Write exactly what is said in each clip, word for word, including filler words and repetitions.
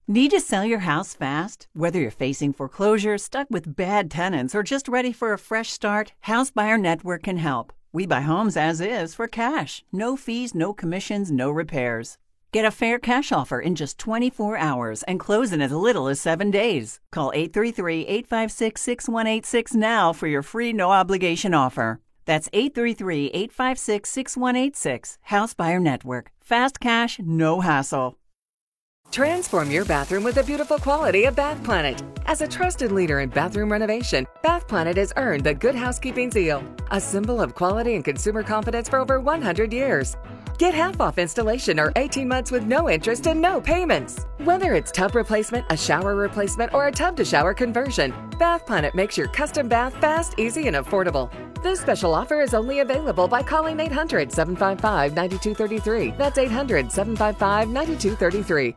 Need to sell your house fast? Whether you're facing foreclosure, stuck with bad tenants, or just ready for a fresh start, House Buyer Network can help. We buy homes as is for cash. No fees, no commissions, no repairs. Get a fair cash offer in just twenty-four hours and close in as little as seven days. Call eight three three, eight five six, six one eight six now for your free no-obligation offer. That's eight three three, eight five six, six one eight six. House Buyer Network. Fast cash, no hassle. Transform your bathroom with the beautiful quality of Bath Planet. As a trusted leader in bathroom renovation, Bath Planet has earned the Good Housekeeping seal, a symbol of quality and consumer confidence for over one hundred years. Get half off installation or eighteen months with no interest and no payments. Whether it's tub replacement, a shower replacement, or a tub-to-shower conversion, Bath Planet makes your custom bath fast, easy, and affordable. This special offer is only available by calling eight hundred, seven five five, nine two three three. That's eight hundred, seven five five, nine two three three.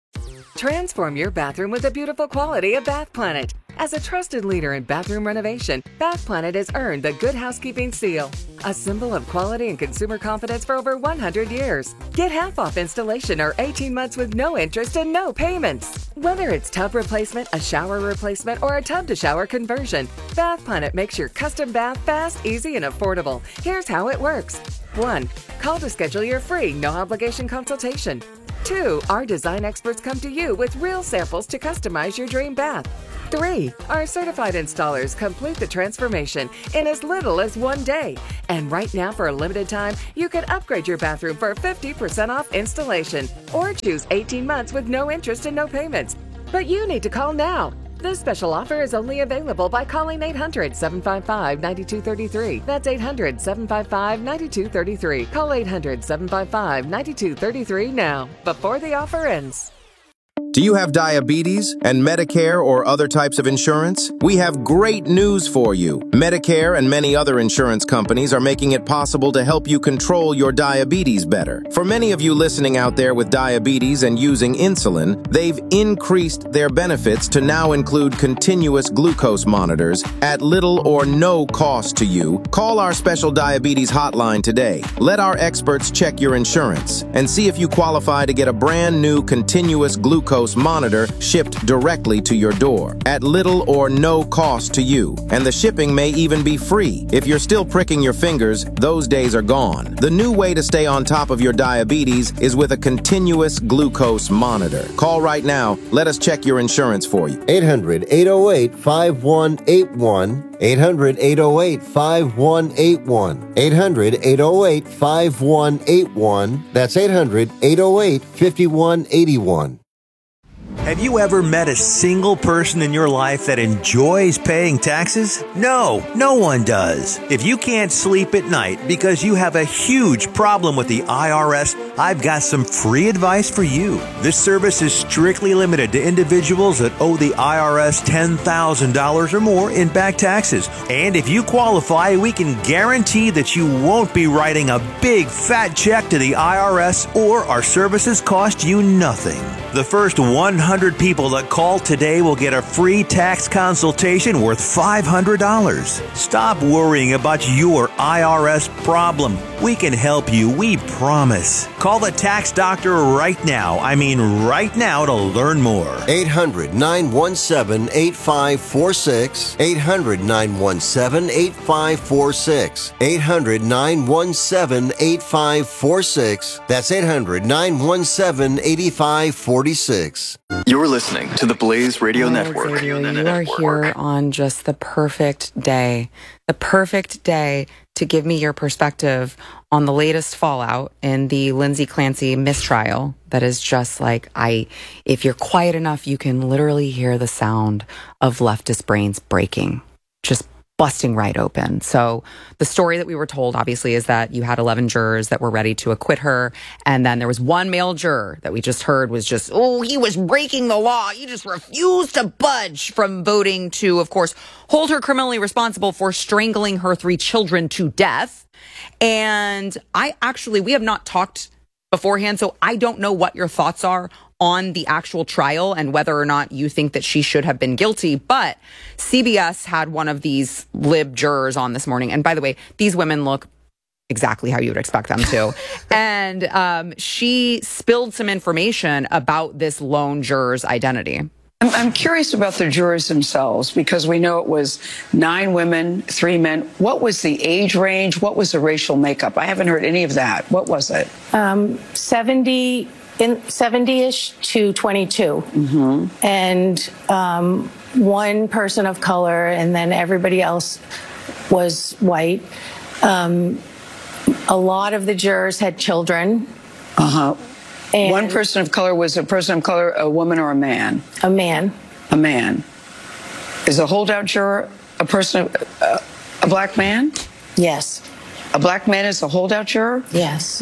Transform your bathroom with the beautiful quality of Bath Planet. As a trusted leader in bathroom renovation, Bath Planet has earned the Good Housekeeping seal, a symbol of quality and consumer confidence for over one hundred years. Get half off installation or eighteen months with no interest and no payments. Whether it's tub replacement, a shower replacement, or a tub-to-shower conversion, Bath Planet makes your custom bath fast, easy, and affordable. Here's how it works. one. Call to schedule your free, no-obligation consultation. two. Our design experts come to you with real samples to customize your dream bath. three. Our certified installers complete the transformation in as little as one day. And right now, for a limited time, you can upgrade your bathroom for fifty percent off installation or choose eighteen months with no interest and no payments. But you need to call now. This special offer is only available by calling eight hundred, seven five five, nine two three three. That's eight hundred, seven five five, nine two three three. Call eight hundred, seven five five, nine two three three now, before the offer ends. Do you have diabetes and Medicare or other types of insurance? We have great news for you. Medicare and many other insurance companies are making it possible to help you control your diabetes better. For many of you listening out there with diabetes and using insulin, they've increased their benefits to now include continuous glucose monitors at little or no cost to you. Call our special diabetes hotline today. Let our experts check your insurance and see if you qualify to get a brand new continuous glucose monitor shipped directly to your door at little or no cost to you. And the shipping may even be free. If you're still pricking your fingers, those days are gone. The new way to stay on top of your diabetes is with a continuous glucose monitor. Call right now. Let us check your insurance for you. eight hundred, eight oh eight, five one eight one. eight hundred, eight oh eight, five one eight one. eight hundred, eight oh eight, five one eight one. That's eight hundred, eight oh eight, five one eight one. Have you ever met a single person in your life that enjoys paying taxes? No, no one does. If you can't sleep at night because you have a huge problem with the I R S, I've got some free advice for you. This service is strictly limited to individuals that owe the I R S ten thousand dollars or more in back taxes. And if you qualify, we can guarantee that you won't be writing a big fat check to the I R S, or our services cost you nothing. The first one hundred people that call today will get a free tax consultation worth five hundred dollars. Stop worrying about your I R S problem. We can help you, we promise. Call the tax doctor right now. I mean right now to learn more. eight hundred, nine one seven, eight five four six. eight hundred, nine one seven, eight five four six. eight hundred, nine one seven, eight five four six. That's eight hundred, nine one seven, eight five four six. You're listening to the Blaze Radio Network. Radio, you are here on just the perfect day. The perfect day to give me your perspective on the latest fallout in the Lindsay Clancy mistrial. That is just like, I, if you're quiet enough, you can literally hear the sound of leftist brains breaking. Just busting right open. So the story that we were told, obviously, is that you had eleven jurors that were ready to acquit her. And then there was one male juror that we just heard was just, oh, he was breaking the law. He just refused to budge from voting to, of course, hold her criminally responsible for strangling her three children to death. And I actually, we have not talked beforehand, so I don't know what your thoughts are on the actual trial and whether or not you think that she should have been guilty. But C B S had one of these lib jurors on this morning. And by the way, these women look exactly how you would expect them to. And um, she spilled some information about this lone juror's identity. I'm, I'm curious about the jurors themselves, because we know it was nine women, three men. What was the age range? What was the racial makeup? I haven't heard any of that. What was it? Um, seventy in seventy-ish to twenty-two. Mm-hmm. And um, one person of color, and then everybody else was white. Um, a lot of the jurors had children. Uh-huh. And one person of color was a person of color, a woman or a man? A man. A man. Is a holdout juror a person, uh, a black man? Yes. A black man is a holdout juror? Yes.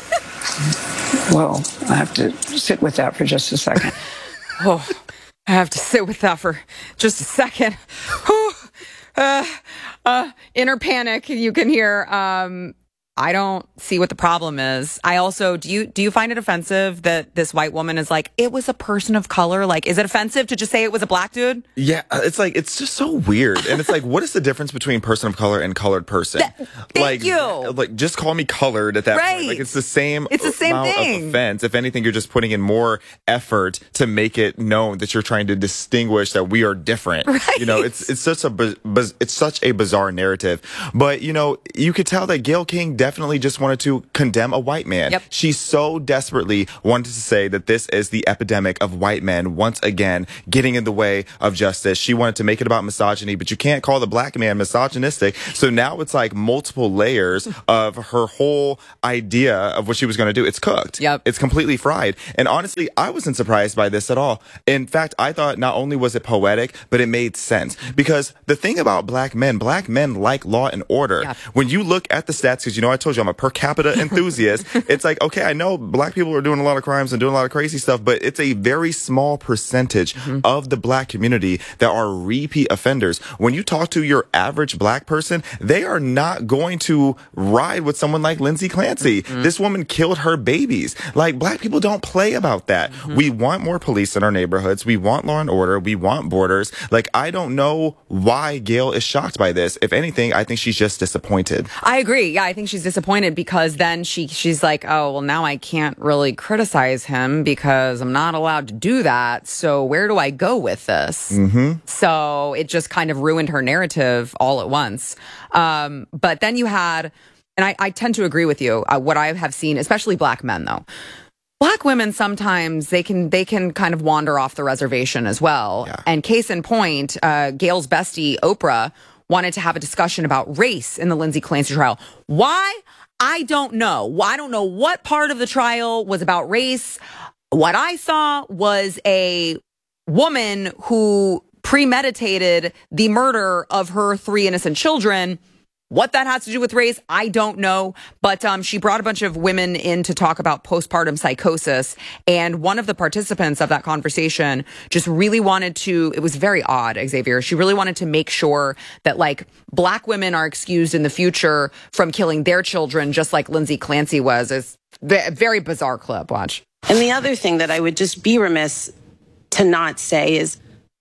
Well, I have to sit with that for just a second. Oh, I have to sit with that for just a second. Oh, uh, uh, inner panic you can hear. Um, I don't see what the problem is. I also, do you do you find it offensive that this white woman is like, it was a person of color? Like, is it offensive to just say it was a black dude? Yeah, it's like, it's just so weird. And it's like, what is the difference between person of color and colored person? Th- thank like, you. Like, just call me colored at that right. point. Like, it's the same It's the same amount thing. of offense. If anything, you're just putting in more effort to make it known that you're trying to distinguish that we are different. Right. You know, it's it's such a biz- it's such a bizarre narrative. But, you know, you could tell that Gayle King definitely just wanted to condemn a white man. Yep. She so desperately wanted to say that this is the epidemic of white men once again getting in the way of justice. She wanted to make it about misogyny, but you can't call the black man misogynistic. So now it's like multiple layers of her whole idea of what she was going to do. It's cooked. Yep. It's completely fried. And honestly, I wasn't surprised by this at all. In fact, I thought not only was it poetic, but it made sense. Because the thing about black men, black men like law and order. Yep. When you look at the stats, because you know I told you I'm a per capita enthusiast, it's like, okay, I know black people are doing a lot of crimes and doing a lot of crazy stuff, but it's a very small percentage mm-hmm. of the black community that are repeat offenders. When you talk to your average black person, they are not going to ride with someone like Lindsay Clancy. Mm-hmm. This woman killed her babies. Like, black people don't play about that. Mm-hmm. We want more police in our neighborhoods. We want law and order. We want borders. Like, I don't know why Gayle is shocked by this. If anything, I think she's just disappointed. I agree. Yeah, I think she's disappointed because then she she's like, oh, well, now I can't really criticize him because I'm not allowed to do that. So where do I go with this? Mm-hmm. So it just kind of ruined her narrative all at once. Um, but then you had, and I, I tend to agree with you, uh, what I have seen, especially black men, though. Black women sometimes they can they can kind of wander off the reservation as well. Yeah. And case in point, uh, Gayle's bestie, Oprah, wanted to have a discussion about race in the Lindsay Clancy trial. Why? I don't know. I don't know what part of the trial was about race. What I saw was a woman who premeditated the murder of her three innocent children. What that has to do with race, I don't know. But um, she brought a bunch of women in to talk about postpartum psychosis. And one of the participants of that conversation just really wanted to, it was very odd, Xavier. She really wanted to make sure that, like, black women are excused in the future from killing their children, just like Lindsay Clancy was. It's a very bizarre clip. Watch. And the other thing that I would just be remiss to not say is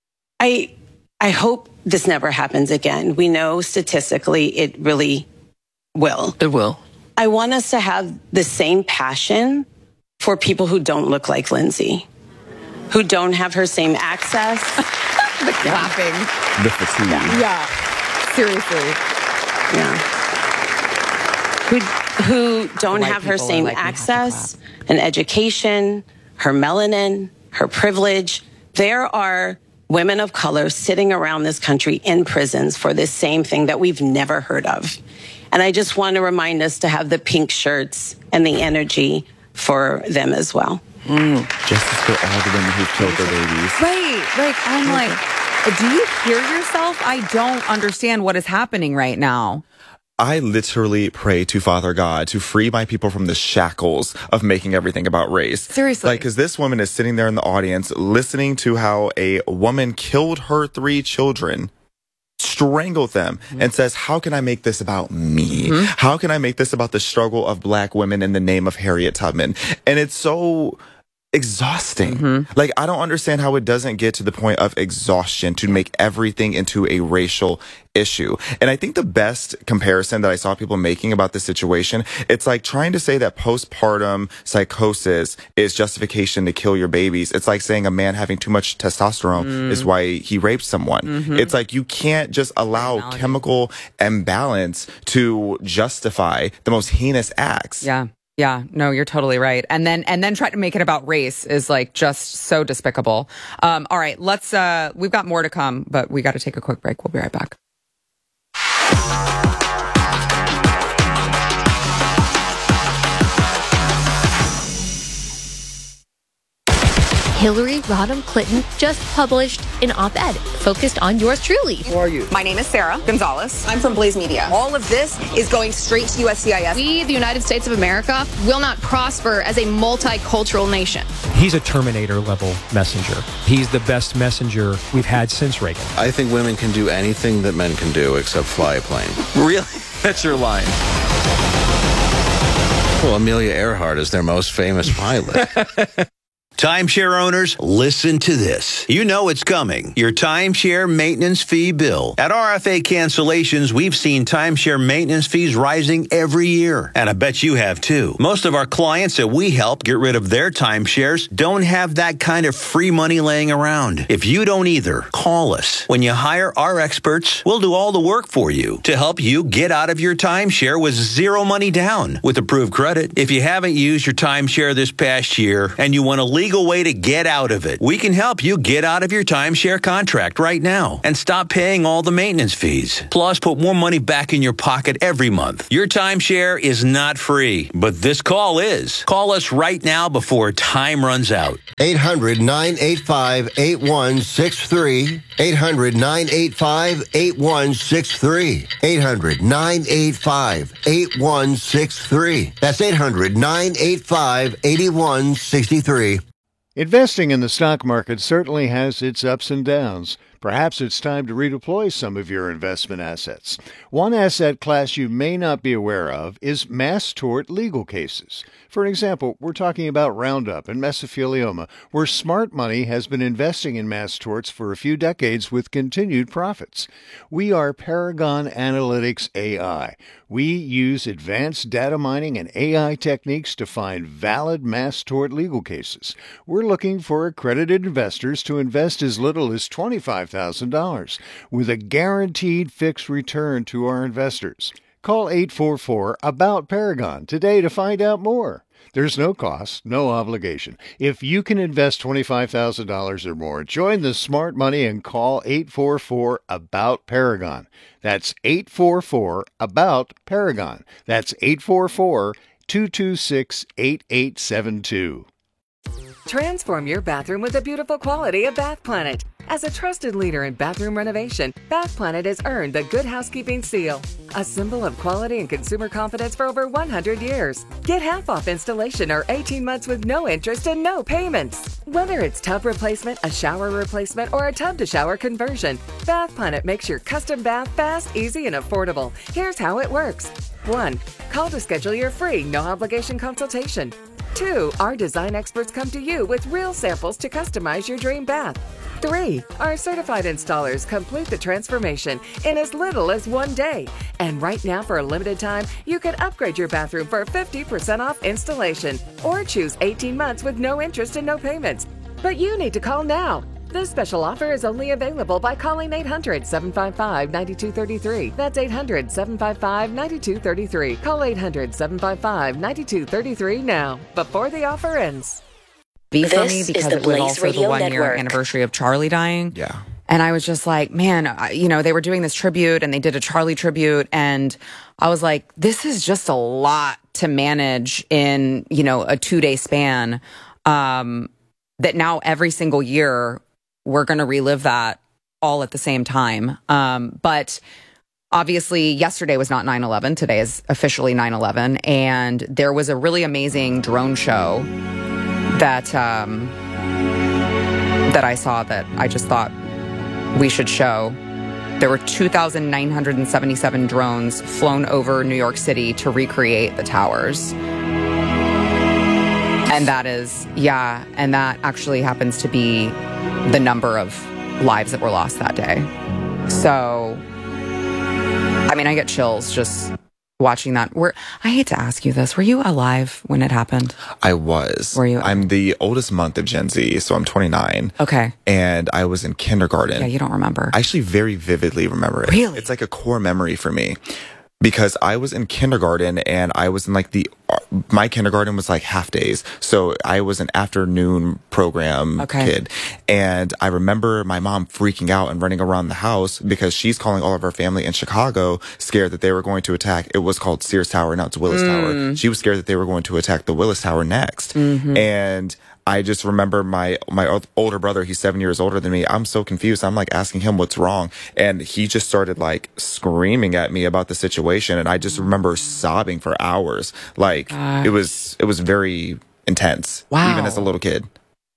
I, I hope this never happens again. We know statistically it really will. It will. I want us to have the same passion for people who don't look like Lindsay, who don't have her same access. The clapping. The fatigue. Yeah. yeah. Seriously. Yeah. Who, who don't have her same like access and education, her melanin, her privilege. There are women of color sitting around this country in prisons for this same thing that we've never heard of. And I just want to remind us to have the pink shirts and the energy for them as well. Mm. Justice for all the women who've killed their babies. Right. Like, I'm like, do you hear yourself? I don't understand what is happening right now. I literally pray to Father God to free my people from the shackles of making everything about race. Seriously. Like, because this woman is sitting there in the audience listening to how a woman killed her three children, strangled them, mm-hmm. and says, how can I make this about me? Mm-hmm. How can I make this about the struggle of black women in the name of Harriet Tubman? And it's so exhausting. Mm-hmm. Like, I don't understand how it doesn't get to the point of exhaustion to make everything into a racial issue. And I think the best comparison that I saw people making about this situation, it's like trying to say that postpartum psychosis is justification to kill your babies. It's like saying a man having too much testosterone mm. is why he raped someone. Mm-hmm. It's like you can't just allow chemical imbalance to justify the most heinous acts. Yeah. Yeah, no, you're totally right. And then and then try to make it about race is like just so despicable. Um, all right, let's uh we've got more to come, but we got to take a quick break. We'll be right back. Hillary Rodham Clinton just published an op-ed focused on yours truly. Who are you? My name is Sarah Gonzalez. I'm from Blaze Media. All of this is going straight to U S C I S. We, the United States of America, will not prosper as a multicultural nation. He's a Terminator-level messenger. He's the best messenger we've had since Reagan. I think women can do anything that men can do except fly a plane. Really? That's your line. Well, Amelia Earhart is their most famous pilot. Timeshare owners, listen to this. You know it's coming. Your timeshare maintenance fee bill. At R F A Cancellations, we've seen timeshare maintenance fees rising every year. And I bet you have too. Most of our clients that we help get rid of their timeshares don't have that kind of free money laying around. If you don't either, call us. When you hire our experts, we'll do all the work for you to help you get out of your timeshare with zero money down with approved credit. If you haven't used your timeshare this past year and you want to leave legal way to get out of it. We can help you get out of your timeshare contract right now and stop paying all the maintenance fees. Plus, put more money back in your pocket every month. Your timeshare is not free, but this call is. Call us right now before time runs out. eight hundred, nine eight five, eight one six three. eight hundred, nine eight five, eight one six three. eight hundred, nine eight five, eight one six three. That's eight hundred, nine eight five, eight one six three. Investing in the stock market certainly has its ups and downs. Perhaps it's time to redeploy some of your investment assets. One asset class you may not be aware of is mass tort legal cases. For an example, we're talking about Roundup and mesothelioma, where smart money has been investing in mass torts for a few decades with continued profits. We are Paragon Analytics A I. We use advanced data mining and A I techniques to find valid mass tort legal cases. We're looking for accredited investors to invest as little as twenty-five thousand dollars with a guaranteed fixed return to our investors. Call eight four four, ABOUT Paragon today to find out more. There's no cost, no obligation. If you can invest twenty-five thousand dollars or more, join the smart money and call eight four four, ABOUT Paragon. That's eight four four, ABOUT Paragon. That's eight four four, two two six, eight eight seven two. Transform your bathroom with the beautiful quality of Bath Planet. As a trusted leader in bathroom renovation, Bath Planet has earned the Good Housekeeping seal, a symbol of quality and consumer confidence for over one hundred years. Get half off installation or eighteen months with no interest and no payments. Whether it's tub replacement, a shower replacement, or a tub-to-shower conversion, Bath Planet makes your custom bath fast, easy, and affordable. Here's how it works. one. Call to schedule your free, no-obligation consultation. two. Our design experts come to you with real samples to customize your dream bath. three. Our certified installers complete the transformation in as little as one day. And right now, for a limited time, you can upgrade your bathroom for fifty percent off installation or choose eighteen months with no interest and no payments. But you need to call now. This special offer is only available by calling eight hundred, seven five five, nine two three three. That's eight hundred, seven five five, nine two three three. Call eight hundred, seven five five, nine two three three now, before the offer ends. Be for me because it was also the one year anniversary of Charlie dying. Yeah. And I was just like, man, I, you know, they were doing this tribute and they did a Charlie tribute. And I was like, this is just a lot to manage in, you know, a two day span. Um, that now every single year we're going to relive that all at the same time. Um, but obviously yesterday was not nine eleven. Today is officially nine eleven. And there was a really amazing drone show that um, that I saw that I just thought we should show. There were two thousand nine hundred seventy-seven drones flown over New York City to recreate the towers. And that is, yeah, and that actually happens to be the number of lives that were lost that day. So, I mean, I get chills just watching that. Were, I hate to ask you this. Were you alive when it happened? I was. Were you? I'm the oldest month of Gen Z, so I'm twenty-nine. Okay. And I was in kindergarten. Yeah, you don't remember. I actually very vividly remember it. Really? It's like a core memory for me. Because I was in kindergarten and I was in like the, my kindergarten was like half days. So I was an afternoon program okay. kid. And I remember my mom freaking out and running around the house because she's calling all of our family in Chicago scared that they were going to attack. It was called Sears Tower. Now it's Willis Mm. Tower. She was scared that they were going to attack the Willis Tower next. Mm-hmm. And I just remember my, my older brother, he's seven years older than me. I'm so confused. I'm like asking him what's wrong. And he just started like screaming at me about the situation. And I just remember sobbing for hours. Like Gosh. it was, it was very intense. Wow. Even as a little kid.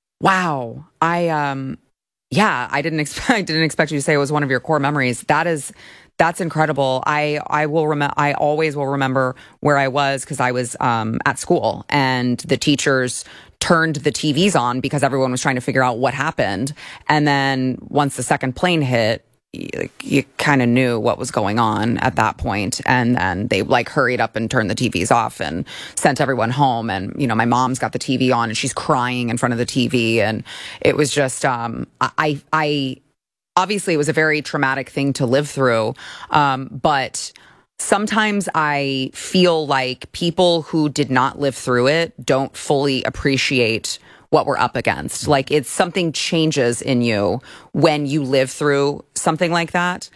Wow. I, um, yeah, I didn't expect, I didn't expect you to say it was one of your core memories. That is, that's incredible. I, I will remember, I always will remember where I was because I was, um, at school and the teachers turned the T Vs on because everyone was trying to figure out what happened. And then once the second plane hit, you, you kind of knew what was going on at that point. And then they like hurried up and turned the T Vs off and sent everyone home. And, you know, my mom's got the T V on and she's crying in front of the T V. And it was just, um, I, I, obviously it was a very traumatic thing to live through. Um, but sometimes I feel like people who did not live through it don't fully appreciate what we're up against. Like it's something changes in you when you live through something like that.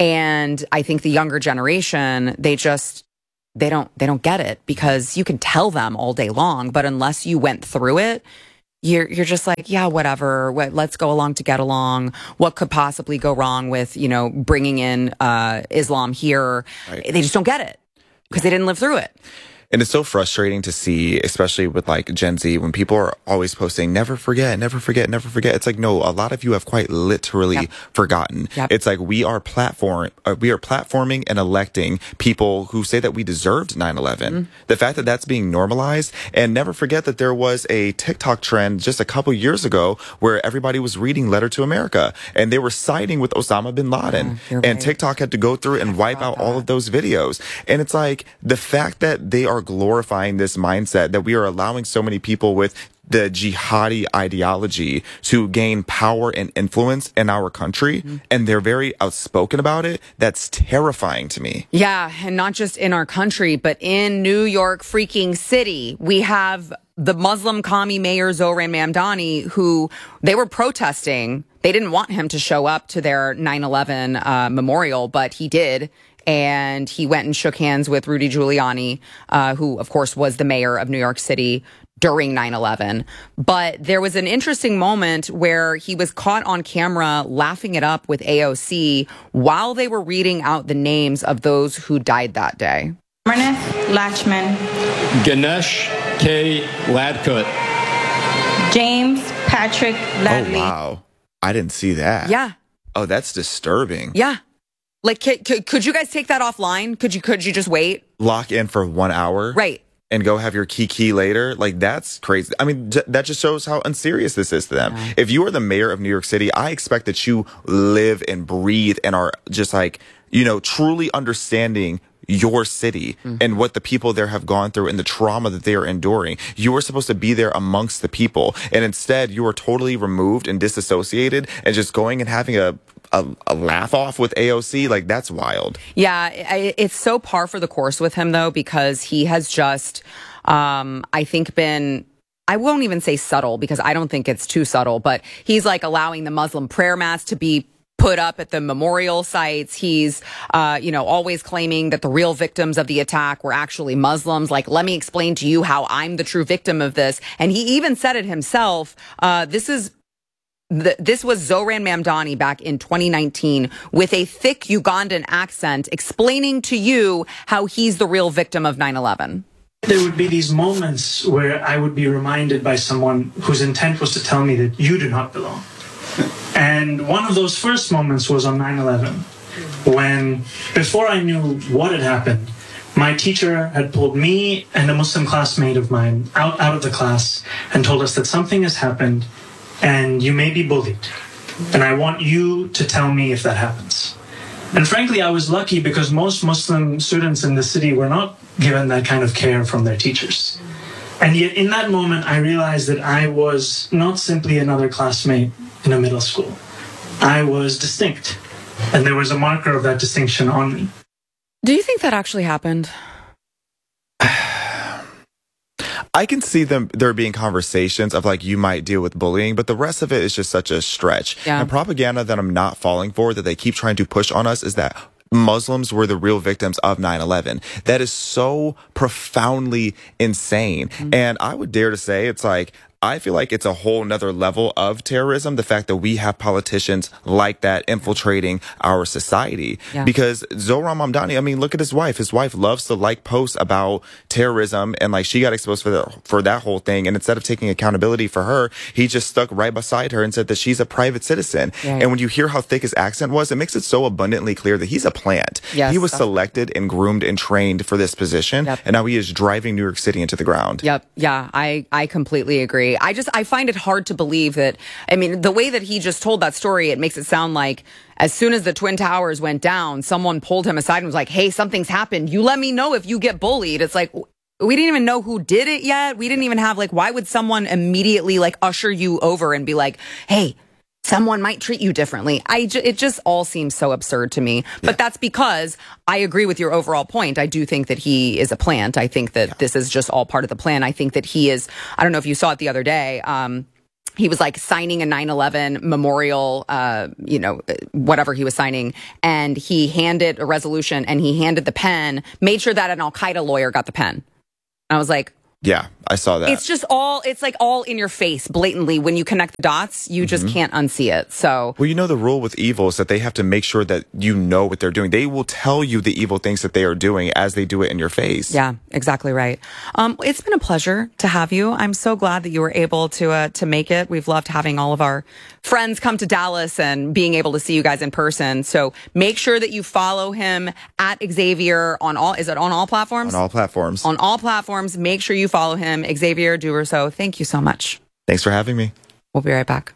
And I think the younger generation, they just, they don't, they don't get it because you can tell them all day long, but unless you went through it, You're you're just like, yeah, whatever. What, let's go along to get along. What could possibly go wrong with, you know, bringing in uh, Islam here? Right. They just don't get it because they didn't live through it. And it's so frustrating to see, especially with like Gen Z, when people are always posting, never forget, never forget, never forget. It's like, no, a lot of you have quite literally yep. forgotten. Yep. It's like we are platform, uh, we are platforming and electing people who say that we deserved nine eleven. Mm. The fact that that's being normalized, and never forget that there was a TikTok trend just a couple years ago where everybody was reading Letter to America and they were siding with Osama bin Laden. Oh, and right. TikTok had to go through and wipe out that. all of those videos. And it's like the fact that they are glorifying this mindset, that we are allowing so many people with the jihadi ideology to gain power and influence in our country, mm-hmm. and they're very outspoken about it. That's terrifying to me. Yeah, and not just in our country, but in New York freaking city. We have the Muslim commie mayor Zohran Mamdani, who they were protesting. They didn't want him to show up to their nine eleven uh, memorial, but he did. And he went and shook hands with Rudy Giuliani, uh, who, of course, was the mayor of New York City during nine eleven. But there was an interesting moment where he was caught on camera laughing it up with A O C while they were reading out the names of those who died that day. Amarnath Lachman. Ganesh K. Ladkut. James Patrick Ladley. Oh, wow. I didn't see that. Yeah. Oh, that's disturbing. Yeah. Like, could, could, could you guys take that offline? Could you, could you just wait? Lock in for one hour. Right. And go have your kiki later. Like, that's crazy. I mean, j- that just shows how unserious this is to them. Yeah. If you are the mayor of New York City, I expect that you live and breathe and are just like, you know, truly understanding your city mm-hmm. and what the people there have gone through and the trauma that they are enduring. You are supposed to be there amongst the people. And instead, you are totally removed and disassociated and just going and having a A, a laugh off with A O C. Like, that's wild. Yeah, it's so par for the course with him, though, because he has just, um, I think, been, I won't even say subtle because I don't think it's too subtle, but he's like allowing the Muslim prayer mats to be put up at the memorial sites. He's, uh, you know, always claiming that the real victims of the attack were actually Muslims. Like, let me explain to you how I'm the true victim of this. And he even said it himself. Uh, this is The, this was Zohran Mamdani back in twenty nineteen with a thick Ugandan accent explaining to you how he's the real victim of nine eleven. There would be these moments where I would be reminded by someone whose intent was to tell me that you do not belong. And one of those first moments was on nine eleven, when, before I knew what had happened, My teacher had pulled me and a Muslim classmate of mine out, out of the class and told us that something has happened and you may be bullied. And I want you to tell me if that happens. And frankly, I was lucky because most Muslim students in the city were not given that kind of care from their teachers. And yet in that moment, I realized that I was not simply another classmate in a middle school. I was distinct. And there was a marker of that distinction on me. Do you think that actually happened? I can see them there being conversations of like you might deal with bullying, but the rest of it is just such a stretch. Yeah. And propaganda that I'm not falling for, that they keep trying to push on us, is that Muslims were the real victims of nine eleven. That is so profoundly insane. Mm-hmm. And I would dare to say it's like, I feel like it's a whole nother level of terrorism, the fact that we have politicians like that infiltrating our society. Yeah. Because Zohran Mamdani, I mean, look at his wife. His wife loves to like posts about terrorism, and like she got exposed for the, for that whole thing. And instead of taking accountability for her, he just stuck right beside her and said that she's a private citizen. Yeah. And when you hear how thick his accent was, it makes it so abundantly clear that he's a plant. Yes, he was selected and groomed and trained for this position. Yep. And now he is driving New York City into the ground. Yep. Yeah, I, I completely agree. I just, I find it hard to believe that, I mean, the way that he just told that story, it makes it sound like as soon as the Twin Towers went down, someone pulled him aside and was like, hey, something's happened. You let me know if you get bullied. It's like, we didn't even know who did it yet. We didn't even have like, why would someone immediately like usher you over and be like, hey, someone might treat you differently. I ju- it just all seems so absurd to me. Yeah. But that's because I agree with your overall point. I do think that he is a plant. I think that yeah. this is just all part of the plan. I think that he is, I don't know if you saw it the other day, um, he was like signing a nine eleven memorial, uh, you know, whatever he was signing. And he handed a resolution and he handed the pen, made sure that an Al-Qaeda lawyer got the pen. And I was like, yeah, I saw that. It's just all, it's like all in your face blatantly. When you connect the dots, you just mm-hmm. can't unsee it. So, well, you know, the rule with evil is that they have to make sure that you know what they're doing. They will tell you the evil things that they are doing as they do it in your face. Yeah, exactly right. Um, it's been a pleasure to have you. I'm so glad that you were able to, uh, to make it. We've loved having all of our friends come to Dallas and being able to see you guys in person. So make sure that you follow him at Xavier on all, is it on all platforms? On all platforms. On all platforms. Make sure you follow him, Xavier Duverso. Thank you so much. Thanks for having me. We'll be right back.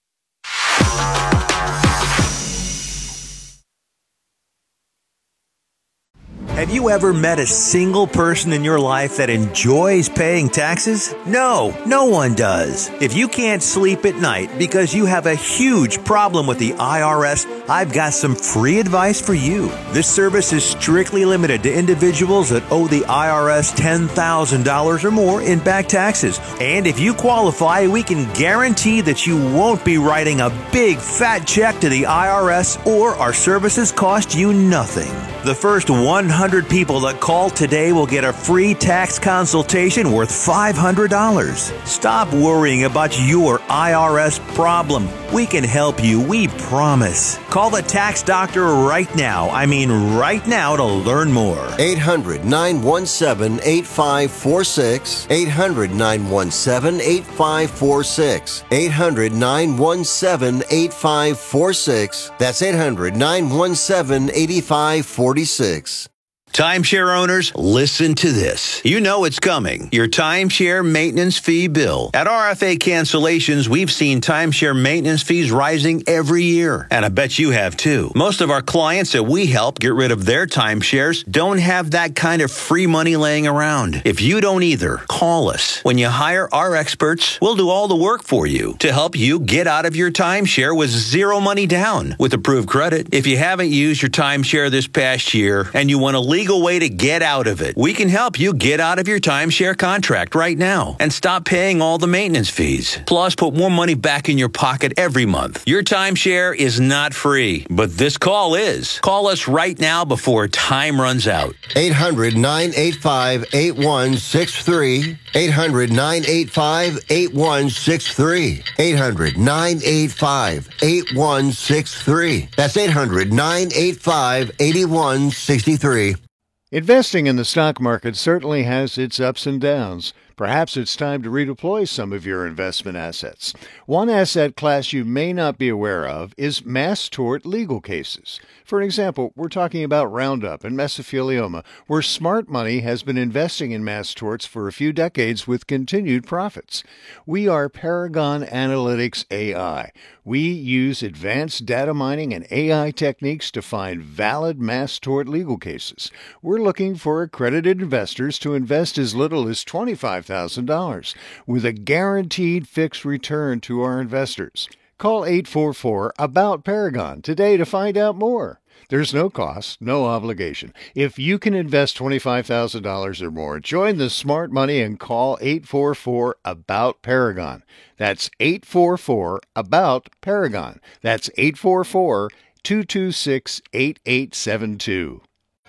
Have you ever met a single person in your life that enjoys paying taxes? No, no one does. If you can't sleep at night because you have a huge problem with the I R S, I've got some free advice for you. This service is strictly limited to individuals that owe the I R S ten thousand dollars or more in back taxes. And if you qualify, we can guarantee that you won't be writing a big fat check to the I R S, or our services cost you nothing. The first one hundred people that call today will get a free tax consultation worth five hundred dollars. Stop worrying about your I R S problem. We can help you, we promise. Call the tax doctor right now. I mean right now to learn more. eight hundred, nine one seven, eight five four six. eight hundred, nine one seven, eight five four six. eight hundred, nine one seven, eight five four six. That's eight hundred, nine one seven, eight five four six. Timeshare owners, listen to this. You know it's coming. Your timeshare maintenance fee bill. At R F A Cancellations, we've seen timeshare maintenance fees rising every year. And I bet you have too. Most of our clients that we help get rid of their timeshares don't have that kind of free money laying around. If you don't either, call us. When you hire our experts, we'll do all the work for you to help you get out of your timeshare with zero money down with approved credit. If you haven't used your timeshare this past year and you want to leave legal way to get out of it. We can help you get out of your timeshare contract right now and stop paying all the maintenance fees. Plus, put more money back in your pocket every month. Your timeshare is not free, but this call is. Call us right now before time runs out. eight hundred, nine eight five, eight one six three. eight hundred, nine eight five, eight one six three. eight hundred, nine eight five, eight one six three. That's eight hundred, nine eight five, eight one six three. Investing in the stock market certainly has its ups and downs. Perhaps it's time to redeploy some of your investment assets. One asset class you may not be aware of is mass tort legal cases. For example, we're talking about Roundup and mesothelioma, where smart money has been investing in mass torts for a few decades with continued profits. We are Paragon Analytics A I. We use advanced data mining and A I techniques to find valid mass tort legal cases. We're looking for accredited investors to invest as little as twenty-five thousand dollars with a guaranteed fixed return to our investors. Call eight four four, A B O U T, Paragon today to find out more. There's no cost, no obligation. If you can invest twenty-five thousand dollars or more, join the smart money and call eight four four, A B O U T, Paragon. That's eight four four, A B O U T, Paragon. That's eight four four, two two six, eight eight seven two.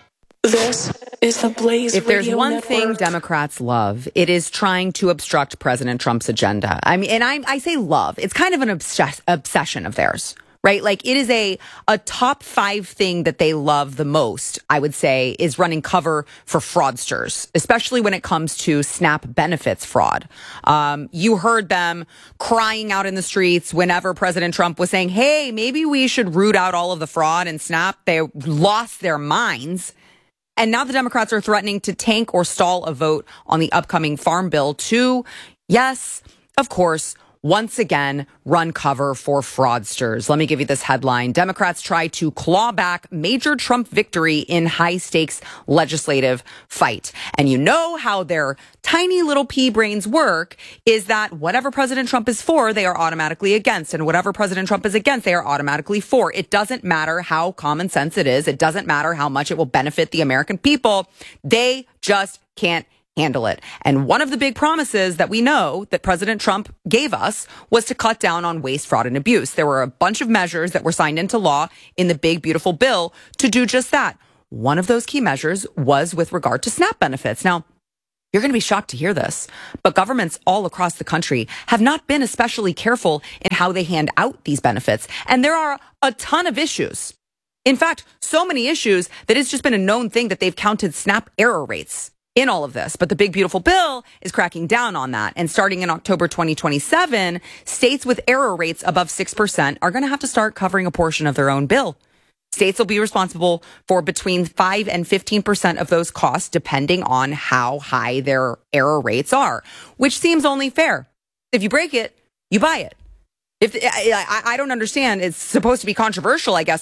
This is the Blaze If there's Radio one Network. thing Democrats love, it is trying to obstruct President Trump's agenda. I mean, and I, I say love. It's kind of an obsess- obsession of theirs, right? Like it is a, a top five thing that they love the most, I would say, is running cover for fraudsters, especially when it comes to SNAP benefits fraud. Um, you heard them crying out in the streets whenever President Trump was saying, hey, maybe we should root out all of the fraud in SNAP. They lost their minds. And now the Democrats are threatening to tank or stall a vote on the upcoming farm bill to, yes, of course, once again, run cover for fraudsters. Let me give you this headline. Democrats try to claw back major Trump victory in high-stakes legislative fight. And you know how their tiny little pea brains work is that whatever President Trump is for, they are automatically against. And whatever President Trump is against, they are automatically for. It doesn't matter how common sense it is. It doesn't matter how much it will benefit the American people. They just can't handle it. And one of the big promises that we know that President Trump gave us was to cut down on waste, fraud, and abuse. There were a bunch of measures that were signed into law in the big, beautiful bill to do just that. One of those key measures was with regard to SNAP benefits. Now, you're going to be shocked to hear this, but governments all across the country have not been especially careful in how they hand out these benefits. And there are a ton of issues. In fact, so many issues that it's just been a known thing that they've counted SNAP error rates in all of this. But the big, beautiful bill is cracking down on that. And starting in October twenty twenty-seven, states with error rates above six percent are going to have to start covering a portion of their own bill. States will be responsible for between five and fifteen percent of those costs, depending on how high their error rates are, which seems only fair. If you break it, you buy it. If I, I don't understand, it's supposed to be controversial, I guess,